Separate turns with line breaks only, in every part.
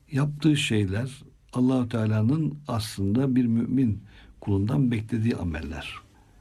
yaptığı şeyler Allahu Teala'nın aslında bir mümin kulundan beklediği ameller.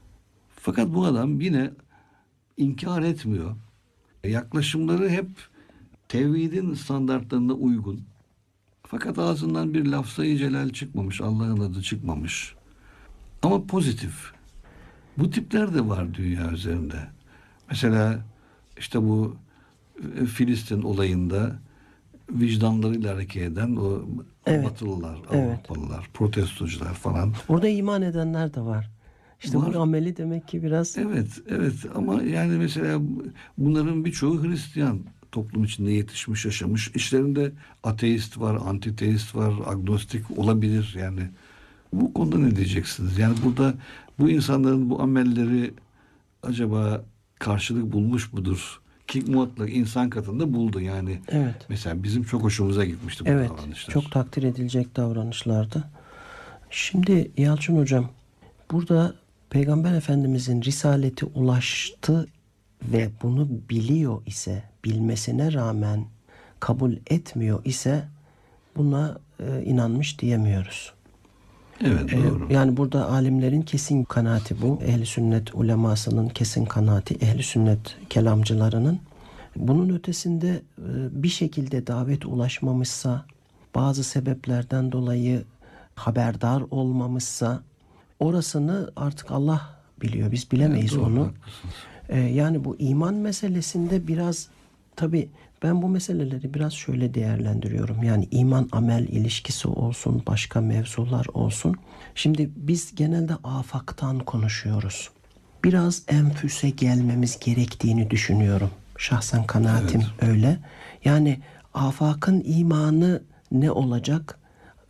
Fakat bu adam yine inkar etmiyor. Yaklaşımları hep tevhidin standartlarına uygun. Fakat ağzından bir lafzayı celal çıkmamış, Allah'ın adı çıkmamış. Ama pozitif. Bu tipler de var dünya üzerinde. Mesela işte bu Filistin olayında vicdanlarıyla hareket eden o
Evet,
Batılılar,
evet.
Avrupalılar, protestocular falan.
Orada iman edenler de var. İşte
Var.
bu ameli demek ki biraz
Evet, evet ama yani mesela bunların birçoğu Hristiyan toplum içinde yetişmiş, yaşamış. İçlerinde ateist var, antiteist var, agnostik olabilir yani. Bu konuda ne diyeceksiniz? Yani burada bu insanların bu amelleri acaba karşılık bulmuş mudur? Ki muhakkak insan katında buldu yani.
evet.
Mesela bizim çok hoşumuza gitmişti bu
Evet, çok
davranışlar.
takdir edilecek davranışlardı. Şimdi Yalçın Hocam, burada Peygamber Efendimizin risaleti ulaştı ve bunu biliyor ise, bilmesine rağmen kabul etmiyor ise buna inanmış diyemiyoruz.
Evet doğru.
Yani burada alimlerin kesin kanaati bu. Ehli sünnet ulemasının kesin kanaati, ehli sünnet kelamcılarının. Bunun ötesinde bir şekilde davet ulaşmamışsa, bazı sebeplerden dolayı haberdar olmamışsa, orasını artık Allah biliyor. Biz
Evet,
bilemeyiz
doğru
onu.
haklısınız.
Yani bu iman meselesinde biraz, tabii ben bu meseleleri biraz şöyle değerlendiriyorum. Yani iman amel ilişkisi olsun, başka mevzular olsun. Şimdi biz genelde afaktan konuşuyoruz. Biraz enfüse gelmemiz gerektiğini düşünüyorum. Şahsen kanaatim
Evet.
öyle. Yani afakın imanı ne olacak?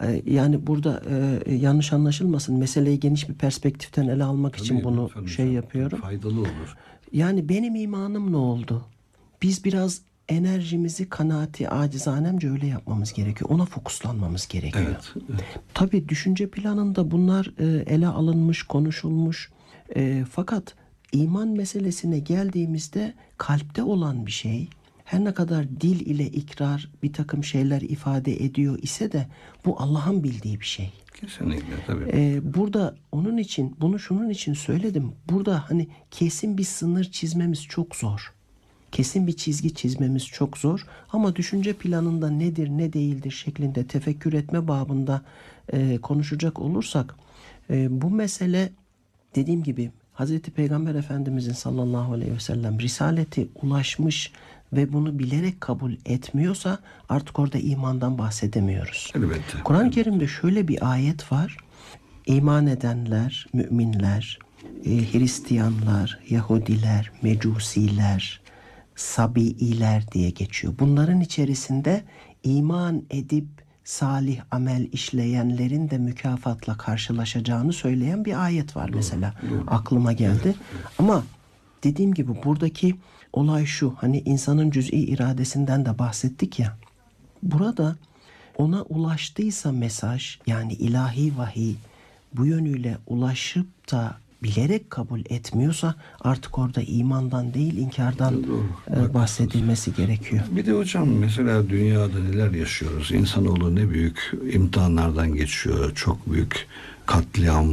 Yani burada yanlış anlaşılmasın. Meseleyi geniş bir perspektiften ele almak için
Tabii
bunu
lütfen
şey
hocam. Tabii
yapıyorum.
faydalı olur.
Yani benim imanım ne oldu? Biz biraz enerjimizi kanaati acizanemce öyle yapmamız gerekiyor. Ona fokuslanmamız gerekiyor.
Evet. Evet.
Tabii düşünce planında bunlar ele alınmış, konuşulmuş. Fakat iman meselesine geldiğimizde kalpte olan bir şey, her ne kadar dil ile ikrar bir takım şeyler ifade ediyor ise de bu Allah'ın bildiği bir şey.
Kesinlikle tabii.
Burada onun için, bunu şunun için söyledim. Burada hani kesin bir sınır çizmemiz çok zor. Kesin bir çizgi çizmemiz çok zor. Ama düşünce planında nedir ne değildir şeklinde tefekkür etme babında konuşacak olursak, bu mesele dediğim gibi Hazreti Peygamber Efendimizin sallallahu aleyhi ve sellem risaleti ulaşmış ve bunu bilerek kabul etmiyorsa artık orada imandan bahsedemiyoruz.
Elbette.
Kur'an-ı
Elbette.
Kerim'de şöyle bir ayet var. İman edenler, müminler, Hristiyanlar, Yahudiler, Mecusiler, Sabi'iler diye geçiyor. Bunların içerisinde iman edip salih amel işleyenlerin de mükafatla karşılaşacağını söyleyen bir ayet var mesela.
Doğru.
Aklıma geldi.
Evet. Evet.
Ama dediğim gibi buradaki olay şu. Hani insanın cüz'i iradesinden de bahsettik ya. Burada ona ulaştıysa mesaj, yani ilahi vahiy bu yönüyle ulaşıp da bilerek kabul etmiyorsa artık orada imandan değil inkardan
Doğru. Haklısınız.
bahsedilmesi gerekiyor.
Bir de hocam mesela dünyada neler yaşıyoruz? İnsanoğlu ne büyük imtihanlardan geçiyor. Çok büyük katliam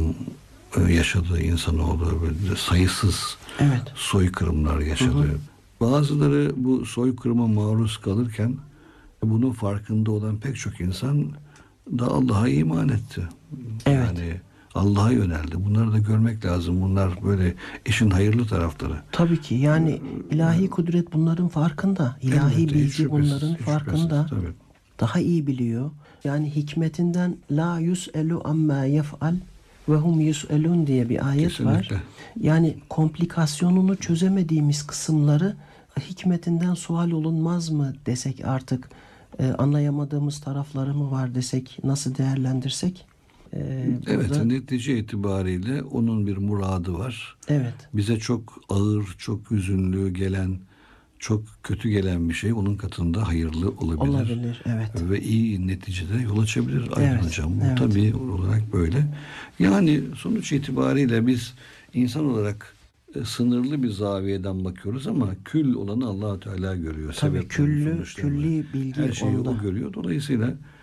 yaşadı insanoğlu. Böyle sayısız
Evet.
soykırımlar yaşadı.
Hı hı.
Bazıları bu soykırıma maruz kalırken bunun farkında olan pek çok insan da Allah'a iman etti.
Evet.
Yani Allah'a yöneldi. Bunları da görmek lazım. Bunlar böyle işin hayırlı tarafları.
Tabii ki yani ilahi kudret bunların farkında. İlahi
Elbette, hiç
bilgi
şüphesiz,
bunların
hiç şüphesiz,
farkında.
tabii.
Daha iyi biliyor. Yani hikmetinden la yus'elu amma yef'al ve hum yus'elun diye bir ayet var.
Kesinlikle.
Yani komplikasyonunu çözemediğimiz kısımları hikmetinden sual olunmaz mı desek artık, anlayamadığımız tarafları mı var desek, nasıl değerlendirsek?
Evet,
Burada
netice itibariyle onun bir muradı var.
evet,
Bize çok ağır, çok hüzünlü gelen, çok kötü gelen bir şey onun katında hayırlı olabilir.
olabilir, evet.
Ve iyi neticede yol açabilir Aydın
Evet,
Hocam. Bu
evet.
tabii olarak böyle. Yani sonuç itibariyle biz insan olarak sınırlı bir zaviyeden bakıyoruz ama kül olanı Allah Teala görüyor.
Tabii
Sebeplerini,
küllü,
sonuçlarını,
külli bilgi
her şeyi
onda.
o görüyor. Dolayısıyla